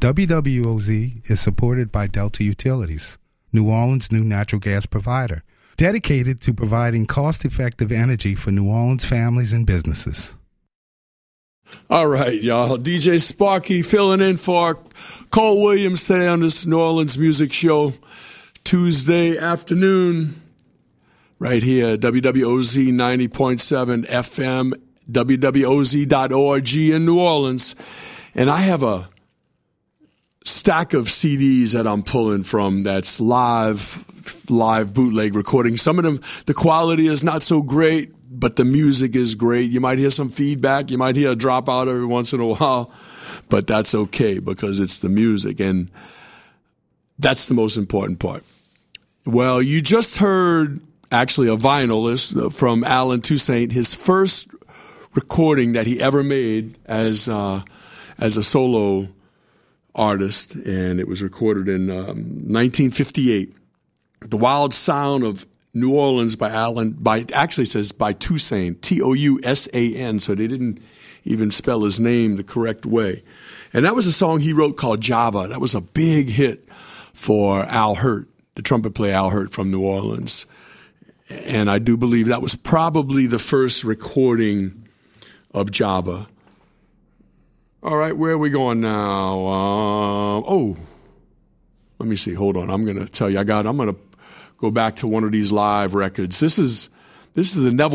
WWOZ is supported by Delta Utilities, New Orleans' new natural gas provider, dedicated to providing cost-effective energy for New Orleans families and businesses. All right, y'all. DJ Sparky filling in for Cole Williams today on this New Orleans Music Show, Tuesday afternoon, right here at WWOZ 90.7 FM, WWOZ.org in New Orleans. And I have a stack of CDs that I'm pulling from that's live bootleg recording. Some of them, the quality is not so great, but the music is great. You might hear some feedback. You might hear a dropout every once in a while, but that's okay because it's the music, and that's the most important part. Well, you just heard actually a vinylist from Allen Toussaint, his first recording that he ever made as a solo artist, and it was recorded in 1958. The Wild Sound of New Orleans by actually says by Toussaint, Tousan, so they didn't even spell his name the correct way. And that was a song he wrote called Java. That was a big hit for Al Hirt, the trumpet player Al Hirt from New Orleans. And I do believe that was probably the first recording of Java. All right, where are we going now? Let me see. Hold on. I'm going to tell you. I'm going to go back to one of these live records. This is the Neville